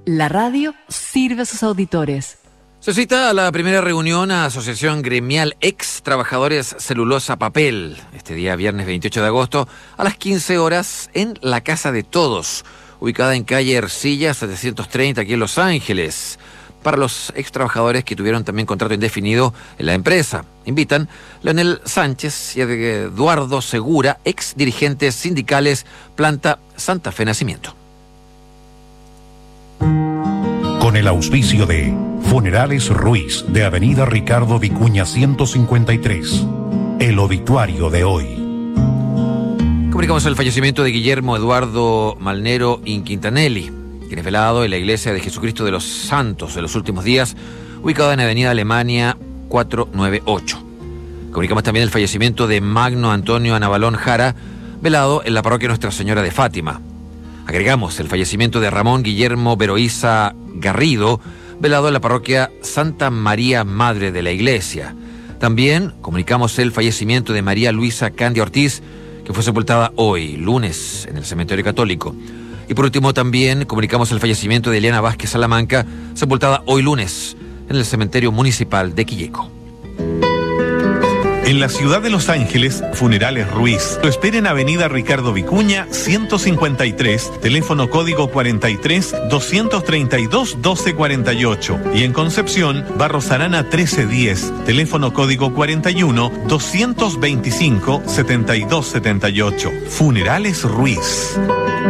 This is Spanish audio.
La radio sirve a sus auditores. Se cita a la primera reunión a Asociación Gremial Ex Trabajadores Celulosa Papel, este día viernes 28 de agosto, a las 15 horas en la Casa de Todos, ubicada en calle Ercilla 730, aquí en Los Ángeles, para los ex trabajadores que tuvieron también contrato indefinido en la empresa. Invitan Leonel Sánchez y Eduardo Segura, ex dirigentes sindicales, planta Santa Fe Nacimiento. Con el auspicio de Funerales Ruiz, de Avenida Ricardo Vicuña 153. El obituario de hoy. Comunicamos el fallecimiento de Guillermo Eduardo Malnero Inquintanelli, quien es velado en la Iglesia de Jesucristo de los Santos de los Últimos Días, ubicada en Avenida Alemania 498. Comunicamos también el fallecimiento de Magno Antonio Anabalón Jara, velado en la parroquia Nuestra Señora de Fátima. Agregamos el fallecimiento de Ramón Guillermo Veroiza Garrido, velado en la parroquia Santa María Madre de la Iglesia. También comunicamos el fallecimiento de María Luisa Candia Ortiz, que fue sepultada hoy, lunes, en el cementerio católico. Y por último también comunicamos el fallecimiento de Eliana Vázquez Salamanca, sepultada hoy lunes, en el cementerio municipal de Quilleco. En la ciudad de Los Ángeles, Funerales Ruiz. Lo espera en Avenida Ricardo Vicuña 153, teléfono código 43-232-1248. Y en Concepción, Barros Arana 1310, teléfono código 41-225-7278. Funerales Ruiz.